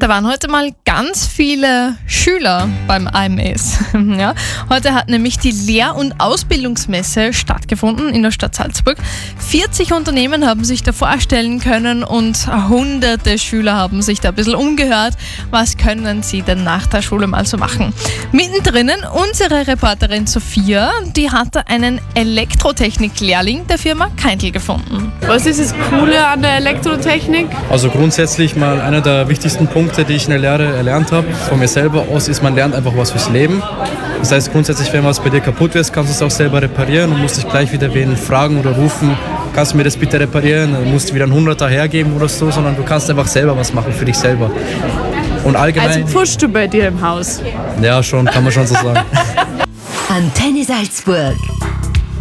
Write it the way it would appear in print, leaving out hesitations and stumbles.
Da waren heute mal ganz viele Schüler beim AMS. Ja, heute hat nämlich die Lehr- und Ausbildungsmesse stattgefunden in der Stadt Salzburg. 40 Unternehmen haben sich da vorstellen können und hunderte Schüler haben sich da ein bisschen umgehört. Was können sie denn nach der Schule mal so machen? Mittendrin unsere Reporterin Sophia, die hatte einen Elektrotechnik-Lehrling der Firma Keindl gefunden. Was ist das Coole an der Elektrotechnik? Also grundsätzlich mal einer der wichtigsten Punkte, die ich in der Lehre erlernt habe, von mir selber aus, ist, man lernt einfach was fürs Leben. Das heißt grundsätzlich, wenn was bei dir kaputt ist, kannst du es auch selber reparieren und musst dich gleich wieder wen fragen oder rufen, kannst du mir das bitte reparieren, dann musst du wieder einen 100er hergeben oder so, sondern du kannst einfach selber was machen für dich selber. Und allgemein... Also pfuschst du bei dir im Haus? Ja, schon, kann man schon so sagen. Antenne Salzburg.